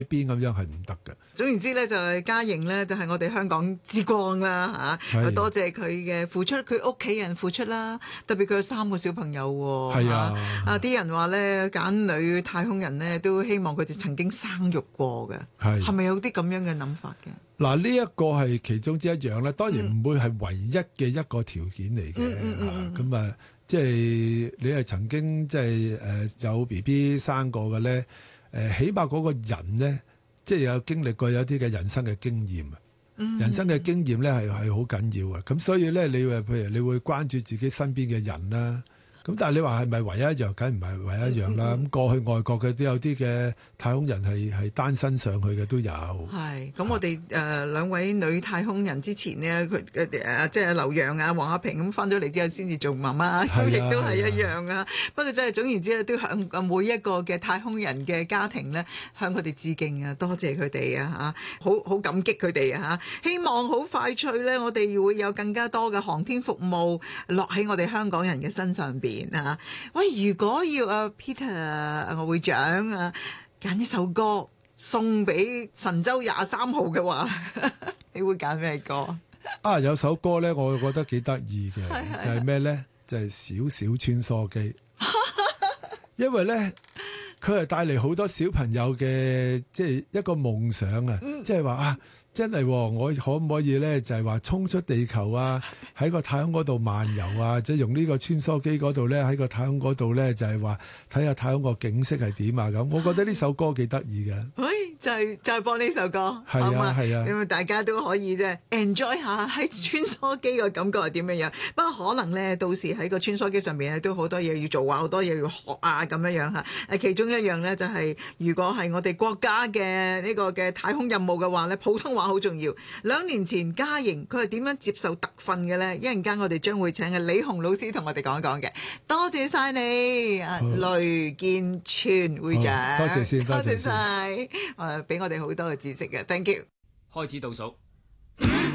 邊咁樣係唔得嘅。 總言之咧，就係嘉瑩咧，就係我哋香港之光啦嚇。多謝佢嘅付出，佢屋企人付出啦，特別佢有3個小朋友喎。 係啊， 啲人話咧揀女太空人咧，都希望佢哋曾經生育過嘅。係咪有啲咁樣嘅諗法嘅？ 嗱，呢一個係其中之一樣咧，當然唔會係唯一嘅一個條件嚟嘅。咁啊，即係你係曾經即係有 BB 生過嘅咧，起碼嗰個人咧，即係有經歷過有啲嘅人生嘅經驗啊。人生嘅經驗咧係好緊要啊。咁所以咧，你話譬如你會關注自己身邊嘅人啦。咁但係你話係咪唯一一樣？梗唔係唯一一樣啦。咁過去外國嘅都有啲嘅太空人係單身上去嘅都有。 係咁，我哋2位女太空人之前呢，佢即係劉洋啊、黃亞萍咁翻咗嚟之後先至做媽媽，亦都係一樣啊。不過真係總言之咧，都向每一個嘅太空人嘅家庭咧，向佢哋致敬啊，多謝佢哋啊嚇，好感激佢哋啊嚇。希望好快脆咧，我哋會有更加多嘅航天服務落喺我哋香港人嘅身上邊。喂，如果要Peter 會長揀一首歌送俾神舟23號嘅話，你會揀咩歌？ 有首歌咧，我覺得幾得意嘅，就係咩咧？就係小小穿梭機，因為咧佢係帶嚟好多小朋友嘅即係一個夢想啊！即係話真係我可唔可以咧？就係話衝出地球啊，喺個太空嗰度漫遊啊，即係用呢個穿梭機嗰度咧，喺個太空嗰度咧，就係話睇下太空個景色係點啊咁。我覺得呢首歌幾得意嘅。 喂，就係播呢首歌， 係啊， 因為大家都可以啫 enjoy 下喺穿梭機嘅感覺係點樣樣。不過可能咧，到時喺個穿梭機上面咧，都好多嘢要做啊，好多嘢要學啊咁樣樣嚇。其中一樣咧就係，如果係我哋國家嘅呢個嘅太空任務嘅話咧，普通話好重要。2年前嘉瑩佢係點樣接受特訓嘅咧？一陣間我哋將會請嘅李紅老師同我哋講一講嘅。多謝晒你，雷建全會長。 多謝先， 多謝晒，俾我哋好多嘅知識嘅。Thank you。 開始倒數。